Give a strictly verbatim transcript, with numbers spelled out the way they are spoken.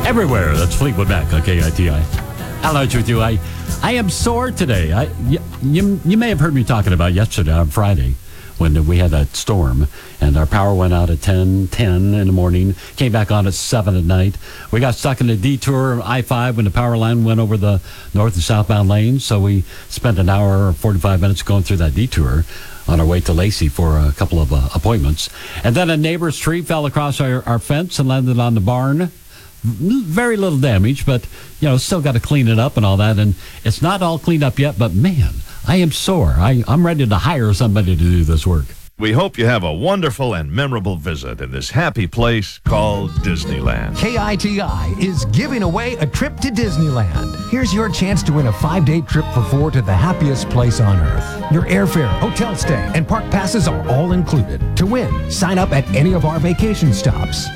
everywhere. That's Fleetwood Mac on K I T I. I'll let you with you. I, I am sore today. I, you, you, you may have heard me talking about yesterday on Friday when we had that storm and our power went out at ten, ten in the morning, came back on at seven at night. We got stuck in a detour I five when the power line went over the north and southbound lanes, so we spent an hour or forty-five minutes going through that detour on our way to Lacey for a couple of uh, appointments. And then a neighbor's tree fell across our, our fence and landed on the barn. Very little damage, but, you know, still got to clean it up and all that. And it's not all cleaned up yet, but, man, I am sore. I, I'm ready to hire somebody to do this work. We hope you have a wonderful and memorable visit in this happy place called Disneyland. K I T I is giving away a trip to Disneyland. Here's your chance to win a five-day trip for four to the happiest place on earth. Your airfare, hotel stay, and park passes are all included. To win, sign up at any of our vacation stops.